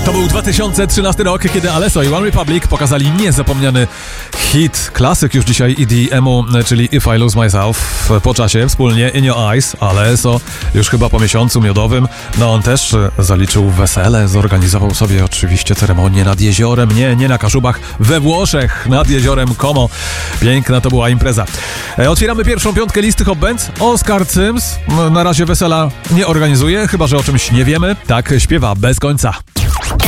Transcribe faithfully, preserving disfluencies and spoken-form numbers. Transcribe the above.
To był dwa tysiące trzynasty rok, kiedy Alesso i One Republic pokazali niezapomniany hit, klasyk już dzisiaj E D M-u, czyli If I Lose Myself. Po czasie wspólnie In Your Eyes, Alesso już chyba po miesiącu miodowym, no on też zaliczył wesele, zorganizował sobie oczywiście ceremonię nad jeziorem, nie, nie na Kaszubach, we Włoszech, nad jeziorem Como. Piękna to była impreza. Otwieramy pierwszą piątkę listy Hot Bands. Oscar Sims na razie wesela nie organizuje, chyba że o czymś nie wiemy. Tak śpiewa bez końca.